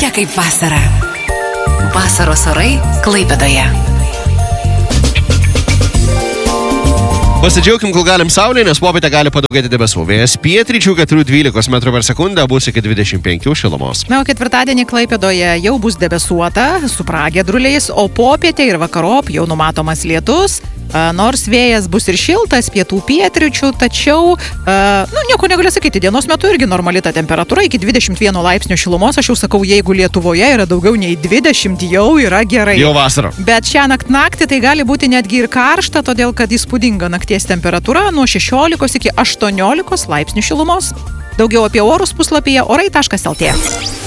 Jaučiate kaip vasara. Vasaros orai Klaipėdoje. Pasidžiaugim, kol galim saulė, nes popietę gali padaugėti debesų. Vėjas pietryčių 4–12 metrų per sekundę, bus iki 25 šilumos. Na, o ketvirtadienį Klaipėdoje jau bus debesuota, su pragiedruliais, o popietę ir vakarop jau numatomas lietus. Nors vėjas bus ir šiltas, pietų pietryčių, tačiau, nieko negaliu sakyti, dienos metu irgi normali ta temperatūra, iki 21 laipsnių šilumos, aš jau sakau, jeigu Lietuvoje yra daugiau nei 20, jau yra gerai. Jau vasara. Bet šią naktį tai gali būti netgi ir karšta, todėl kad įspūdinga nakties temperatūra nuo 16 iki 18 laipsnių šilumos. Daugiau apie orus puslapyje orai.lt.